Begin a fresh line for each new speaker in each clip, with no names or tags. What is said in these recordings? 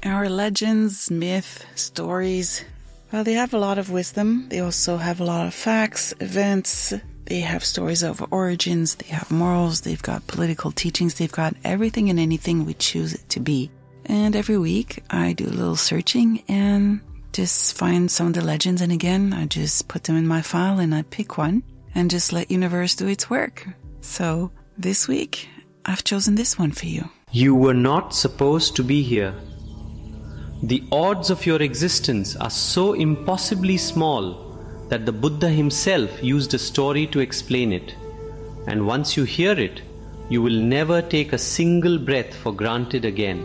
Our legends, myth, stories, well, they have a lot of wisdom. They also have a lot of facts, events. They have stories of origins. They have morals. They've got political teachings. They've got everything and anything we choose it to be. And every week I do a little searching and just find some of the legends. And again, I just put them in my file and I pick one and just let universe do its work. So this week I've chosen this one for you.
You were not supposed to be here. The odds of your existence are so impossibly small that the Buddha himself used a story to explain it. And once you hear it, you will never take a single breath for granted again.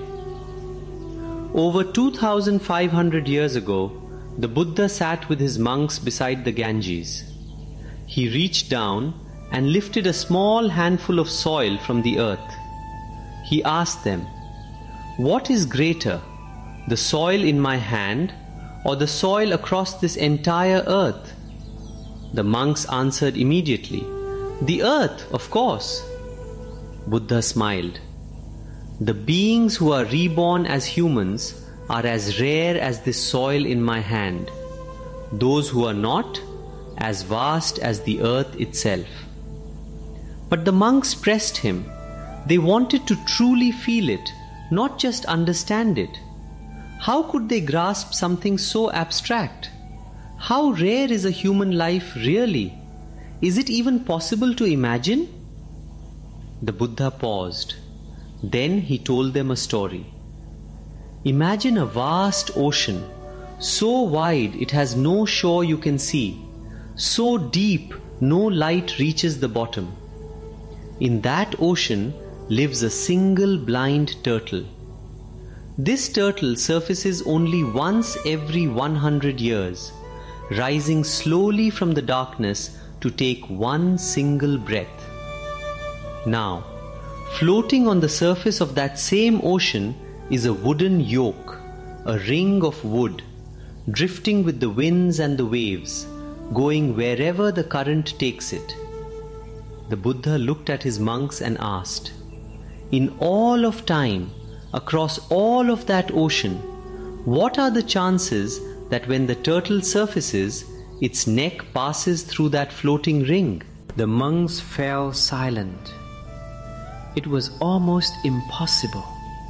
Over 2,500 years ago, the Buddha sat with his monks beside the Ganges. He reached down and lifted a small handful of soil from the earth. He asked them, "What is greater, the soil in my hand or the soil across this entire earth?" The monks answered immediately, "The earth, of course." Buddha smiled. "The beings who are reborn as humans are as rare as this soil in my hand. Those who are not, as vast as the earth itself." But the monks pressed him. They wanted to truly feel it, not just understand it. How could they grasp something so abstract? How rare is a human life really? Is it even possible to imagine? The Buddha paused. Then he told them a story. Imagine a vast ocean, so wide it has no shore you can see, so deep no light reaches the bottom. In that ocean lives a single blind turtle. This turtle surfaces only once every 100 years, rising slowly from the darkness to take one single breath. Now, floating on the surface of that same ocean is a wooden yoke, a ring of wood, drifting with the winds and the waves, going wherever the current takes it. The Buddha looked at his monks and asked, "In all of time, across all of that ocean, what are the chances that when the turtle surfaces, its neck passes through that floating ring?" The monks fell silent. It was almost impossible,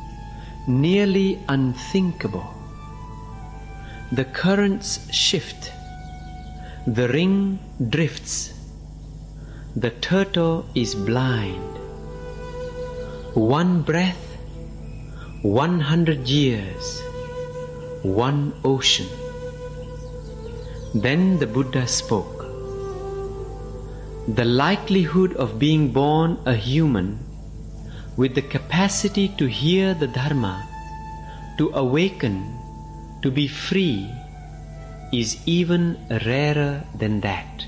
nearly unthinkable. The currents shift, the ring drifts, the turtle is blind. One breath, 100 years, one ocean. Then the Buddha spoke. The likelihood of being born a human with the capacity to hear the Dharma, to awaken, to be free, is even rarer than that.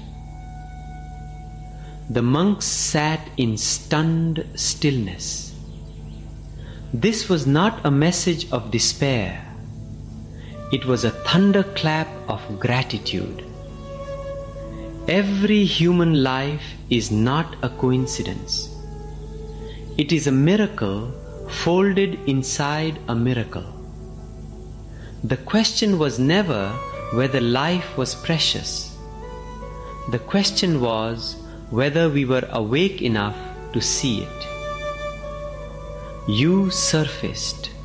The monks sat in stunned stillness. This was not a message of despair. It was a thunderclap of gratitude. Every human life is not a coincidence. It is a miracle folded inside a miracle. The question was never whether life was precious. The question was whether we were awake enough to see it. You surfaced.